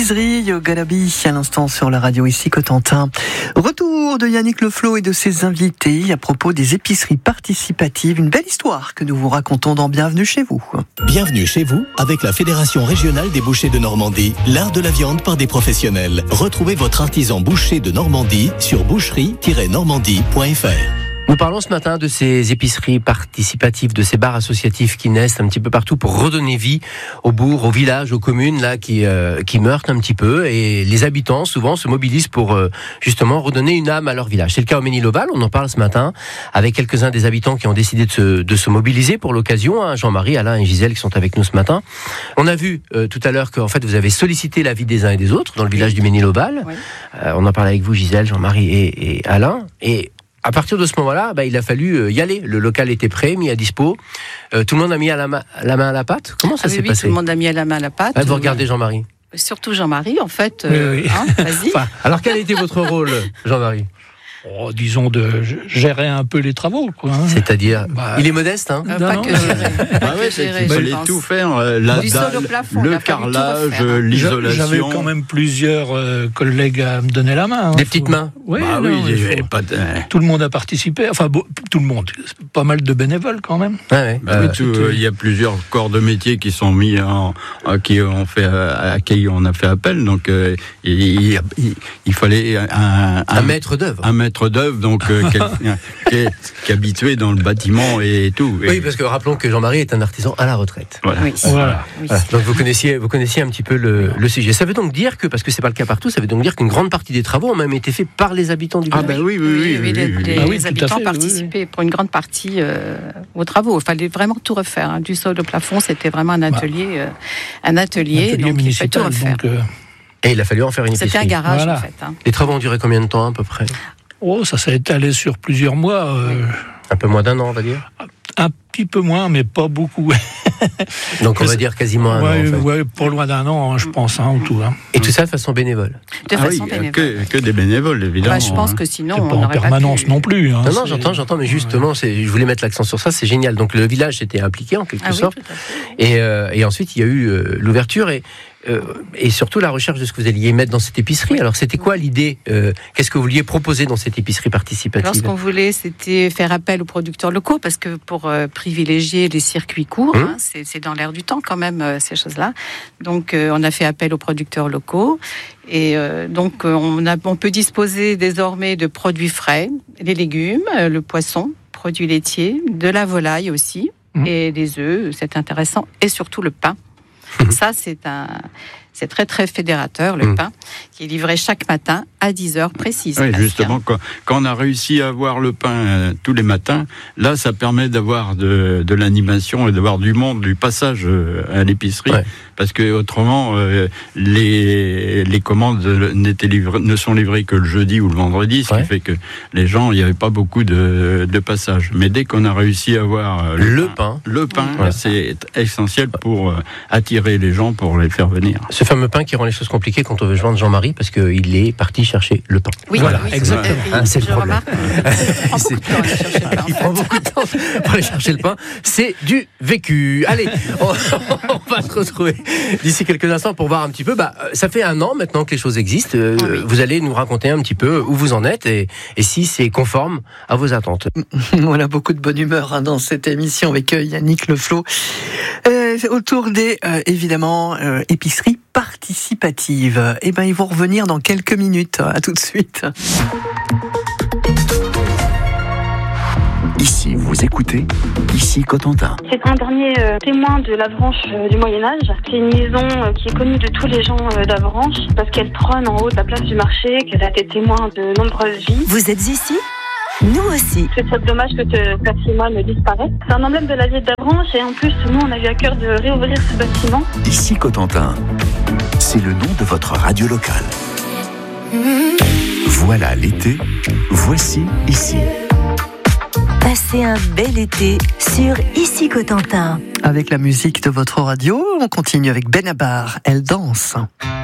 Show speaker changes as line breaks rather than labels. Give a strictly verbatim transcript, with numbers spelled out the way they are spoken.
Bizerie, Galabi, à l'instant sur la radio ici Cotentin. Retour de Yannick Leflo et de ses invités à propos des épiceries participatives. Une belle histoire que nous vous racontons dans Bienvenue chez vous.
Bienvenue chez vous avec la Fédération régionale des bouchers de Normandie, l'art de la viande par des professionnels. Retrouvez votre artisan boucher de Normandie sur boucherie tiret normandie point f r.
Nous parlons ce matin de ces épiceries participatives, de ces bars associatifs qui naissent un petit peu partout pour redonner vie aux bourgs, aux villages, aux communes là qui euh, qui meurent un petit peu, et les habitants souvent se mobilisent pour euh, justement redonner une âme à leur village. C'est le cas au Ménil-Oval, on en parle ce matin avec quelques-uns des habitants qui ont décidé de se, de se mobiliser pour l'occasion, hein, Jean-Marie, Alain et Gisèle qui sont avec nous ce matin. On a vu euh, tout à l'heure qu'en fait vous avez sollicité l'avis des uns et des autres dans le village du Ménil-Oval. Oui. Euh, on en parle avec vous, Gisèle, Jean-Marie et, et Alain, et à partir de ce moment-là, bah, il a fallu y aller. Le local était prêt, mis à dispo. Euh, tout le monde a mis à la, ma- la main à la pâte. Comment ça
ah
s'est
oui,
passé ?
Tout le monde a mis à la main à la pâte.
Ah, vous regardez Jean-Marie.
Surtout Jean-Marie, en fait. Euh,
oui, oui.
Hein, vas-y.
Enfin, alors, quel a été votre rôle, Jean-Marie ?
Oh, disons de gérer un peu les travaux, quoi. Hein.
C'est-à-dire,
bah,
il est modeste, hein ?
Euh,
non,
pas
non,
que gérer.
Ah ouais, c'est qu'il fallait tout faire, euh, la
Du sol
dalle,
au plafond,
le
il a fallu tout
carrelage,
refaire, hein.
l'isolation.
J'avais quand même plusieurs euh, collègues à me donner la main. Hein.
Des petites mains ?
Oui,
Bah
non,
oui,
il
il y
faut-
avait pas de...
tout le monde a participé. Enfin, bon, tout le monde. Pas mal de bénévoles quand même.
Ah ouais.
Bah oui,
Euh,
tout, euh, il y a plusieurs corps de métier qui sont mis en, en- qui ont fait, à qui on a fait appel. Donc, euh, il, il, il- il fallait un, un,
un maître d'œuvre.
un maître d'œuvre, donc euh, quelqu'un qui, est, qui est habitué dans le bâtiment et tout. Et,
Oui, parce que rappelons que Jean-Marie est un artisan à la retraite.
voilà.
Oui.
Voilà.
Oui.
Voilà. Donc vous connaissiez, vous connaissiez un petit peu le, le sujet. Ça veut donc dire que, parce que c'est pas le cas partout, ça veut donc dire qu'une grande partie des travaux ont même été faits par les habitants du
Ah
village.
ben oui, oui, oui, oui,
les,
oui, oui.
les
Ah oui, tout à
habitants
fait,
participaient pour une grande partie euh, aux travaux. Il fallait vraiment tout refaire. Hein. Du sol au plafond, c'était vraiment un atelier, euh, un atelier,
Atelier
donc il fallait tout
municipal.
refaire.
Donc, euh,
Et il a fallu en faire une
C'était un
épicerie.
garage,
Voilà.
en fait. Hein.
Les travaux ont duré combien de temps, à peu près ?
oh, ça s'est étalé sur plusieurs mois. Euh,
Un peu moins d'un an, on va dire.
un petit peu moins, mais pas beaucoup.
Donc on va dire quasiment un
ouais,
an. En fait.
ouais, pas loin d'un an, je pense, hein, au tout. Hein.
Et tout ça de façon bénévole.
De
Ah
façon
oui,
bénévole.
que, que des bénévoles, évidemment.
Bah, je pense
hein.
que sinon,
C'est
on
pas en
n'aurait
permanence
pas pu...
non plus. Hein,
Non, non,
c'est-
j'entends, j'entends, mais justement, c'est, je voulais mettre l'accent sur ça, c'est génial. Donc le village s'était impliqué en quelque
Ah oui,
sorte.
tout à fait.
Et, euh, et ensuite, il y a eu euh, l'ouverture et, euh, et surtout la recherche de ce que vous alliez mettre dans cette épicerie. Alors, c'était quoi l'idée euh, Qu'est-ce que vous vouliez proposer dans cette épicerie participative ?
Alors, ce qu'on voulait, c'était faire appel aux producteurs locaux, parce que pour euh, privilégier les circuits courts,
Mmh.
hein, c'est, c'est dans l'air du temps quand même, euh, ces choses-là. Donc, euh, on a fait appel aux producteurs locaux. Et euh, donc, euh, on, a, on peut disposer désormais de produits frais, les légumes, euh, le poisson, produits laitiers, de la volaille aussi,
Mmh.
et des œufs, c'est intéressant, et surtout le pain. Ça, c'est un... C'est très, très fédérateur, le
Mmh.
pain, qui est livré chaque matin à dix heures précises.
Oui,
presque,
justement,
hein.
quand, quand on a réussi à avoir le pain euh, tous les matins, là, ça permet d'avoir de, de l'animation et d'avoir du monde, du passage euh, à l'épicerie.
Ouais.
Parce que autrement, euh, les, les commandes n'étaient livrées, ne sont livrées que le jeudi ou le vendredi, ce
Ouais.
qui fait que les gens, il n'y avait pas beaucoup de, de passages. Mais dès qu'on a réussi à avoir euh,
Le pain.
le pain,
Voilà.
c'est essentiel pour euh, attirer les gens, pour les faire venir.
Ce fameux pain qui rend les choses compliquées quand on veut joindre Jean-Marie parce qu'il est parti chercher le pain.
Oui,
Voilà,
oui,
exactement.
Et
Ah, c'est le
je
problème.
remarque, euh, il prend beaucoup de temps à aller chercher le pain, en
Il
fait.
prend beaucoup de temps pour aller chercher le pain. C'est du vécu. Allez, on, on va se retrouver d'ici quelques instants pour voir un petit peu. Bah, ça fait un an maintenant que les choses existent. Euh,
Ah oui.
Vous allez nous raconter un petit peu où vous en êtes et, et si c'est conforme à vos attentes.
On a beaucoup de bonne humeur hein, dans cette émission avec euh, Yannick Leflo. Euh, autour des, euh, évidemment, euh, épiceries participatives. Eh ben, ils vont revenir dans quelques minutes. À tout de suite.
Ici, vous écoutez, ici Cotentin.
C'est un dernier euh, témoin de l'Avranches euh, du Moyen-Âge. C'est une maison euh, qui est connue de tous les gens euh, d'Avranches parce qu'elle trône en haut de la place du marché, qu'elle a été témoin de nombreuses vies.
Vous êtes ici ? Nous aussi.
C'est très dommage que ce patrimoine disparaisse. C'est un emblème de la ville d'Avranches et en plus, nous, on a eu à cœur de réouvrir ce bâtiment.
Ici Cotentin, c'est le nom de votre radio locale. Voilà l'été, voici ici.
Passez un bel été sur Ici Cotentin.
Avec la musique de votre radio, on continue avec Benabar. Elle danse.